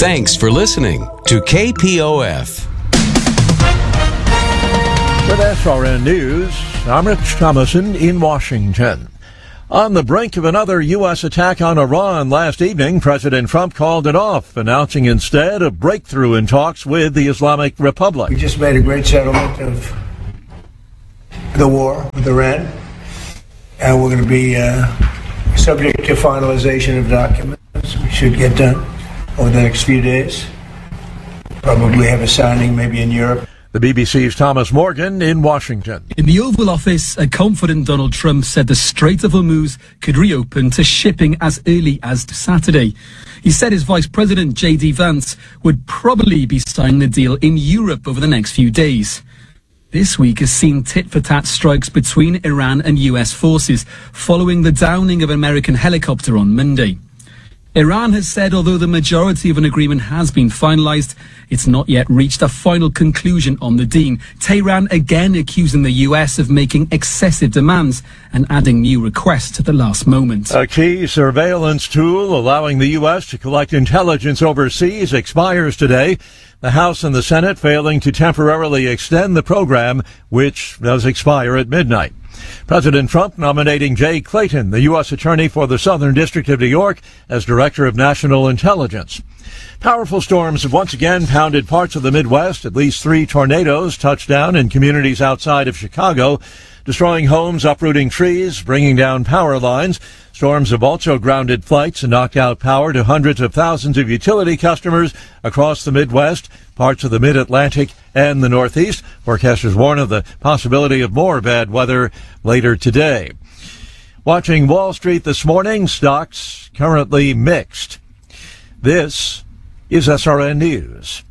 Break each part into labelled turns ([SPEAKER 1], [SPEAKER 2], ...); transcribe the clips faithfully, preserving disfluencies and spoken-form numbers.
[SPEAKER 1] Thanks for listening to K P O F.
[SPEAKER 2] With S R N News, I'm Rich Thomason in Washington. On the brink of another U S attack on Iran last evening, President Trump called it off, announcing instead a breakthrough in talks with the Islamic Republic.
[SPEAKER 3] We just made a great settlement of the war with Iran, and we're going to be uh, subject to finalization of documents. We should get done over the next few days. Probably have a signing maybe in Europe.
[SPEAKER 2] The B B C's Thomas Morgan in Washington.
[SPEAKER 4] In the Oval Office, a confident Donald Trump said the Strait of Hormuz could reopen to shipping as early as Saturday. He said his Vice President, J D Vance, would probably be signing the deal in Europe over the next few days. This week has seen tit-for-tat strikes between Iran and U S forces following the downing of an American helicopter on Monday. Iran has said although the majority of an agreement has been finalized, it's not yet reached a final conclusion on the deal. Tehran again accusing the U S of making excessive demands and adding new requests at the last moment.
[SPEAKER 2] A key surveillance tool allowing the U S to collect intelligence overseas expires today. The House and the Senate failing to temporarily extend the program, which does expire at midnight. President Trump nominating Jay Clayton, the U S Attorney for the Southern District of New York, as Director of National Intelligence. Powerful storms have once again pounded parts of the Midwest. At least three tornadoes touched down in communities outside of Chicago, destroying homes, uprooting trees, bringing down power lines. Storms have also grounded flights and knocked out power to hundreds of thousands of utility customers across the Midwest, parts of the Mid-Atlantic, and the Northeast. Forecasters warn of the possibility of more bad weather later today. Watching Wall Street this morning, stocks currently mixed. This is S R N News.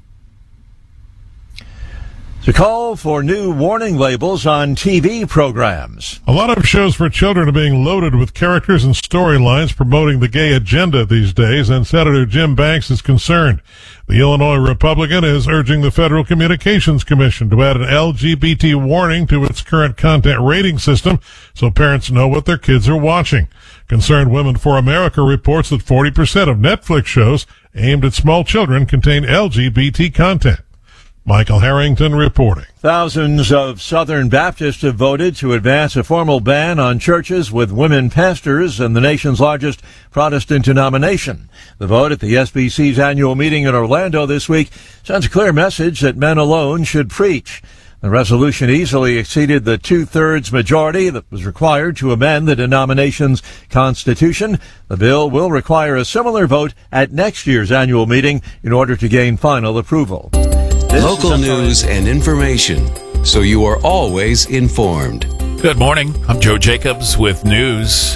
[SPEAKER 2] The call for new warning labels on T V programs.
[SPEAKER 5] A lot of shows for children are being loaded with characters and storylines promoting the gay agenda these days, and Senator Jim Banks is concerned. The Illinois Republican is urging the Federal Communications Commission to add an L G B T warning to its current content rating system so parents know what their kids are watching. Concerned Women for America reports that forty percent of Netflix shows aimed at small children contain L G B T content. Michael Harrington reporting.
[SPEAKER 2] Thousands of Southern Baptists have voted to advance a formal ban on churches with women pastors in the nation's largest Protestant denomination. The vote at the S B C's annual meeting in Orlando this week sends a clear message that men alone should preach. The resolution easily exceeded the two-thirds majority that was required to amend the denomination's constitution. The bill will require a similar vote at next year's annual meeting in order to gain final approval. This
[SPEAKER 1] Local news and information, so you are always informed.
[SPEAKER 6] Good morning. I'm Joe Jacobs with news.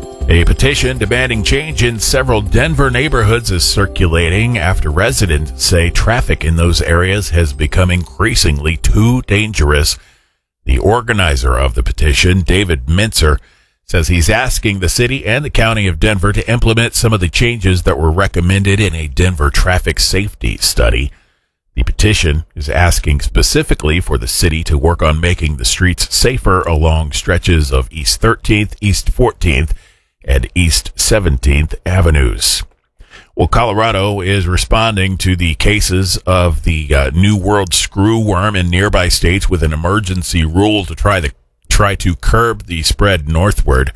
[SPEAKER 6] A petition demanding change in several Denver neighborhoods is circulating after residents say traffic in those areas has become increasingly too dangerous. The organizer of the petition, David Mintzer, says he's asking the city and the county of Denver to implement some of the changes that were recommended in a Denver traffic safety study. The petition is asking specifically for the city to work on making the streets safer along stretches of East thirteenth, East fourteenth, and East seventeenth Avenues. Well, Colorado is responding to the cases of the uh, New World screwworm in nearby states with an emergency rule to try to try to curb the spread northward.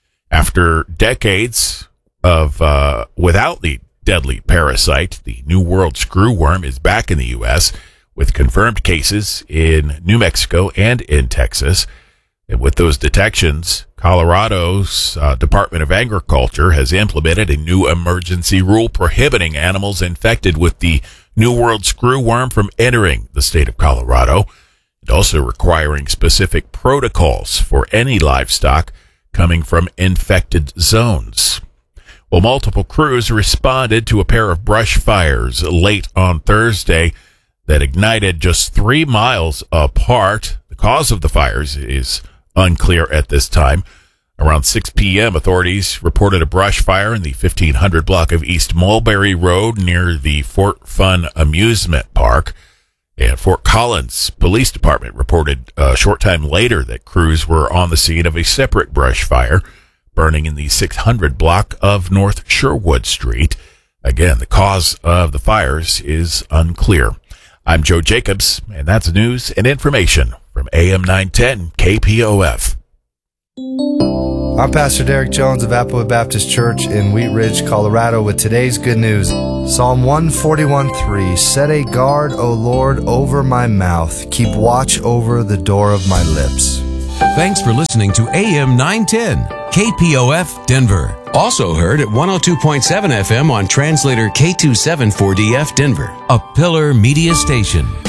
[SPEAKER 6] After decades of uh, without the deadly parasite, the New World screwworm is back in the U S with confirmed cases in New Mexico and in Texas. And with those detections, Colorado's uh, Department of Agriculture has implemented a new emergency rule prohibiting animals infected with the New World screwworm from entering the state of Colorado, and also requiring specific protocols for any livestock coming from infected zones. Well, multiple crews responded to a pair of brush fires late on Thursday that ignited just three miles apart. The cause of the fires is unclear at this time. Around six p.m., authorities reported a brush fire in the fifteen hundred block of East Mulberry Road near the Fort Fun Amusement Park. And Fort Collins Police Department reported a short time later that crews were on the scene of a separate brush fire burning in the six hundred block of North Sherwood Street. Again, the cause of the fires is unclear. I'm Joe Jacobs, and that's news and information from A M nine ten K P O F.
[SPEAKER 7] I'm Pastor Derek Jones of Applewood Baptist Church in Wheat Ridge, Colorado, with today's good news. Psalm one forty-one three, set a guard, O Lord, over my mouth. Keep watch over the door of my lips.
[SPEAKER 1] Thanks for listening to A M nine ten K P O F Denver. Also heard at one oh two point seven F M on translator K twenty-seven four D F Denver, a Pillar Media station.